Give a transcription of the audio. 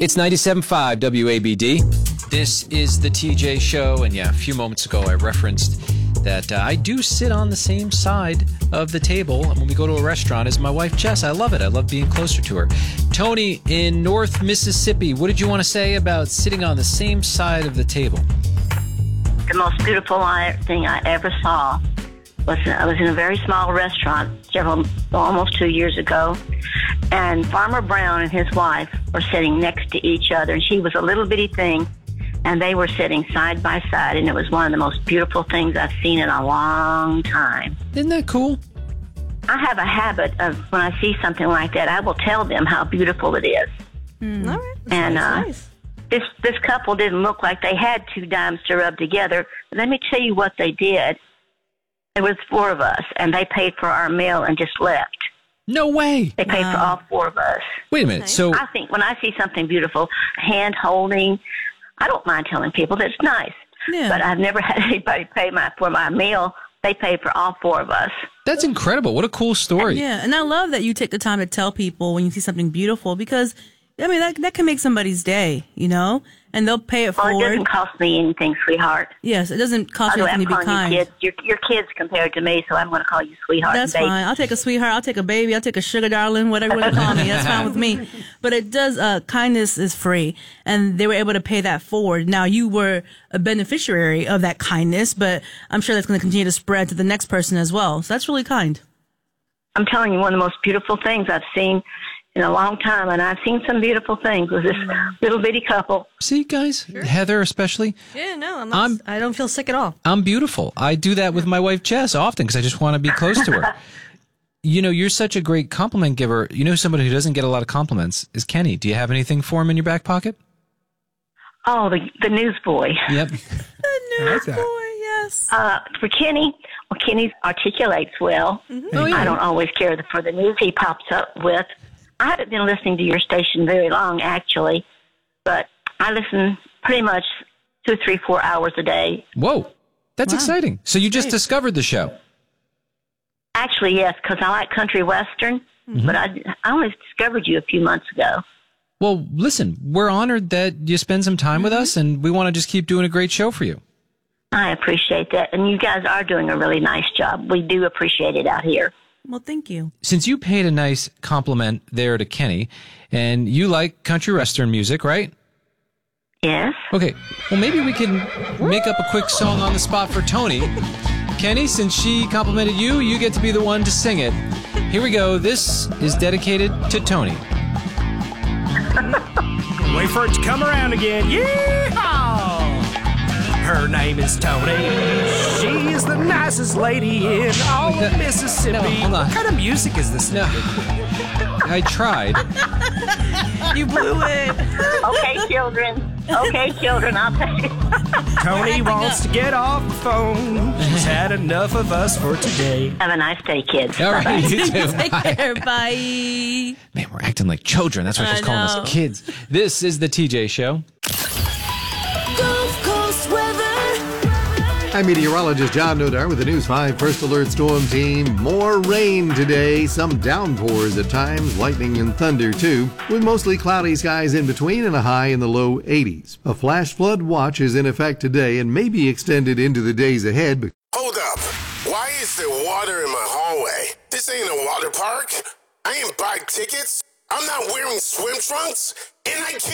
It's 97.5 WABD. This is the TJ Show, and yeah, a few moments ago I referenced that I do sit on the same side of the table when we go to a restaurant as my wife Jess. I love it. I love being closer to her. Tony in North Mississippi, what did you want to say about sitting on the same side of the table? The most beautiful thing I ever saw was I was in a very small restaurant almost 2 years ago, and Farmer Brown and his wife were sitting next to each other, and she was a little bitty thing, and they were sitting side by side, and it was one of the most beautiful things I've seen in a long time. Isn't that cool? I have a habit of when I see something like that, I will tell them how beautiful it is. All right. And nice. This couple didn't look like they had two dimes to rub together. But let me tell you what they did. There was four of us, and they paid for our meal and just left. No way. They paid for all four of us. Wait a minute. So I think when I see something beautiful, hand holding, I don't mind telling people that it's nice. Yeah. But I've never had anybody pay for my meal. They paid for all four of us. that's incredible. What a cool story. Yeah, and I love that you take the time to tell people when you see something beautiful because, I mean, that can make somebody's day, you know? And they'll pay it Well, forward. it doesn't cost me anything, sweetheart. Yes, it doesn't cost you By the way, anything to I'm be calling kind. you kids. You're kids compared to me, so I'm going to call you sweetheart. That's and baby. fine. I'll take a sweetheart. I'll take a baby. I'll take a sugar darling, whatever you want to call me. That's fine with me. But it does, kindness is free. And they were able to pay that forward. Now, you were a beneficiary of that kindness, but I'm sure that's going to continue to spread to the next person as well. So that's really kind. I'm telling you, one of the most beautiful things I've seen in a long time, and I've seen some beautiful things with this little bitty couple. See, guys, Heather especially, Yeah, no, I'm not, I don't feel sick at all. I'm beautiful. I do that with my wife Jess often because I just want to be close to her. You know, you're such a great compliment giver. You know, somebody who doesn't get a lot of compliments is Kenny. Do you have anything for him in your back pocket? Oh, the newsboy. Yep. The newsboy, yes. For Kenny, well, Kenny articulates well. Oh, yeah. I don't always care for the news he pops up with. I haven't been listening to your station very long, actually, but I listen pretty much 2, 3, 4 hours a day. Whoa. That's exciting. So you just discovered the show. Actually, yes, because I like country western, but I only discovered you a few months ago. Well, listen, we're honored that you spend some time with us, and we want to just keep doing a great show for you. I appreciate that, and you guys are doing a really nice job. We do appreciate it out here. Well, thank you. Since you paid a nice compliment there to Kenny, and you like country western music, right? Yes? Okay, well, maybe we can make up a quick song on the spot for Tony. Kenny, since she complimented you, you get to be the one to sing it. Here we go. This is dedicated to Tony. Wait for it to come around again. Yeehaw! Her name is Tony. She is the nicest lady in all of Mississippi. No, hold on. What kind of music is this? No, I tried. You blew it. Okay, children. Okay, children, I'll take it. Tony wants to get off the phone. She's had enough of us for today. Have a nice day, kids. All right, you too. Take care. Bye. Man, we're acting like children. That's why she's calling us kids. This is the TJ Show. Gulf Coast weather. I'm meteorologist John Nodar with the News 5 First Alert Storm Team. More rain today, some downpours at times, lightning and thunder too, with mostly cloudy skies in between and a high in the low 80s. A flash flood watch is in effect today and may be extended into the days ahead. Hold up. Why is there water in my hallway? This ain't a water park. I ain't buy tickets. I'm not wearing swim trunks. And I can't